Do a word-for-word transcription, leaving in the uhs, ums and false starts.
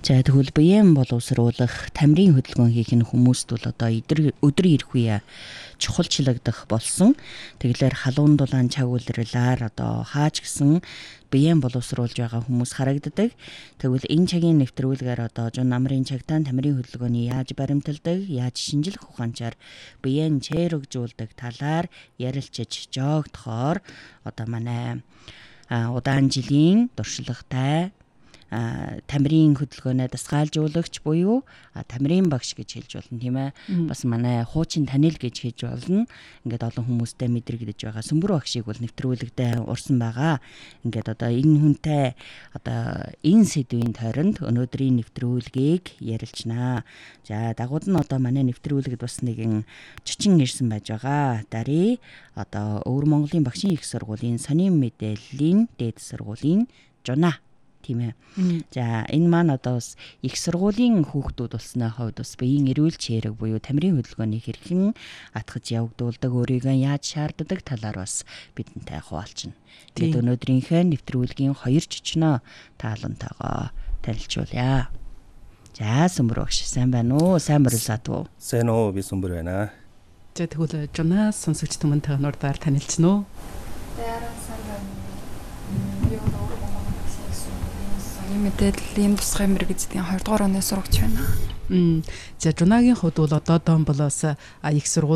За тэгвэл биеийн боловсруулах тамирын хөдөлгөөн хийх нь хүмүүст бол одоо өдөр өдөр ирэх үе чухалчлагдах болсон. Тэгэлэр халуун дулаан чаг улирлаар одоо хаач гисэн биеийн боловсруулж байгаа хүмүүс харагддаг. Тэгвэл энэ цагийн нэвтрүүлгээр одоо жун намрын чагтаан тамирын хөдөлгөөний яаж баримталдаг, яаж шинжлэх ухаанчаар биеийн чэйрэгжүүлдэг талаар ярилцж жоогдохоор одоо манай удаан жилийн туршлагатай тамирын хөдөлгөөнөө дасгаалжуулагч буюу тамирын багш гэж хэлж болно тийм ээ. Бас манай хуучин танил гэж хэлж болно. Ингээд олон хүмүүстэй мэдрэгдэж байгаа Сүмбэр багшийг бол нэвтрүүлэгдээ урсан байгаа. Ингээд одоо энэ хүнтэй одоо энэ сэдвийн тойронд өнөөдрийн нэвтрүүлгийг ярилцнаа. За дагууд нь одоо манай нэвтрүүлэгд бас нэгэн чочин ирсэн байж байгаа. Дарий одоо Өвөр Монголын багшийн их сургуулийн сонин мэдээллийн дээд сургуулийн жуна тийм ээ. За энэ маань одоо бас их сургуулийн хүүхдүүд болсны хувьд бас биеийн эрүүл чэйрэг буюу тамирын хөдөлгөөний хэрхэн атгаж явагдуулдаг, өөрийгөө яаж шаарддаг талаар бас бидэнтэй хуваалцна. Тэгээд өнөөдрийнхөө нэвтрүүлгийн хоёр чичнөө таалантайгаа танилцуулъя. За Сүмбэр багш сайн байна уу? Сайн мөрөлсат уу? Сайн уу, би Сүмбэр байна. За тэгвэл жунаас сонсогч түмэнтэй нурдаар танилцсан уу? Мэдээллийн тусгай мэрэгжлийн хоёр дугаар оны сурагч байна. За жунагийн хувьд бол одоо Домболоос их сургууль